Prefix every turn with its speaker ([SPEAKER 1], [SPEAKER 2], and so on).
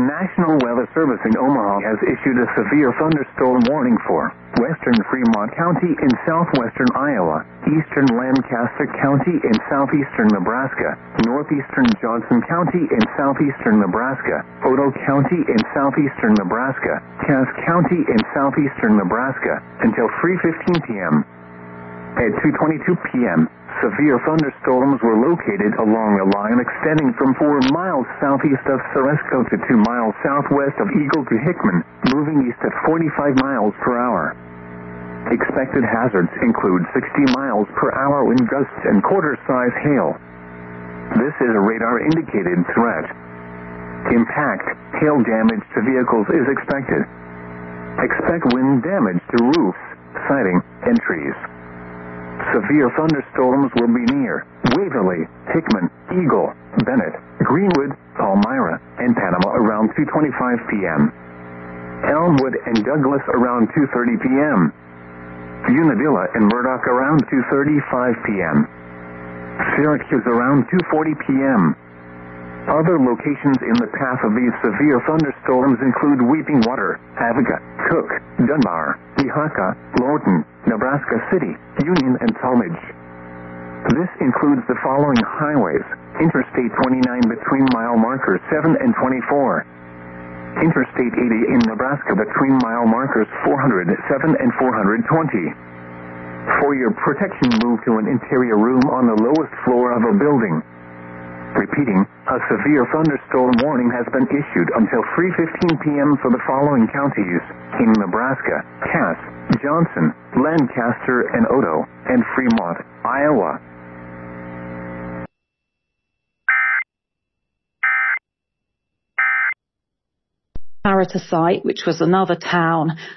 [SPEAKER 1] National Weather Service in Omaha has issued a severe thunderstorm warning for western Fremont County in southwestern Iowa, eastern Lancaster County in southeastern Nebraska, northeastern Johnson County in southeastern Nebraska, Otoe County in southeastern Nebraska, Cass County in southeastern Nebraska, until 3:15 p.m. At 2:22 p.m., severe thunderstorms were located along a line extending from 4 miles southeast of Ceresco to 2 miles southwest of Eagle to Hickman, moving east at 45 miles per hour. Expected hazards include 60 miles per hour wind gusts and quarter-size hail. This is a radar-indicated threat. Impact, hail damage to vehicles is expected. Expect wind damage to roofs, siding, and trees. Severe thunderstorms will be near Waverly, Hickman, Eagle, Bennett, Greenwood, Palmyra, and Panama around 2:25 p.m. Elmwood and Douglas around 2:30 p.m. Unadilla and Murdoch around 2:35 p.m. Syracuse around 2:40 p.m. Other locations in the path of these severe thunderstorms include Weeping Water, Aviga, Cook, Dunbar, Weehawka, Lorton, Nebraska City, Union, and Talmadge. This includes the following highways: Interstate 29 between mile markers 7 and 24. Interstate 80 in Nebraska between mile markers 407 and 420. For your protection, move to an interior room on the lowest floor of a building. Repeating, a severe thunderstorm warning has been issued until 3:15 p.m. for the following counties in Nebraska: Cass, Johnson, Lancaster, and Otoe, and Fremont, Iowa.
[SPEAKER 2] Paratasite, which was another town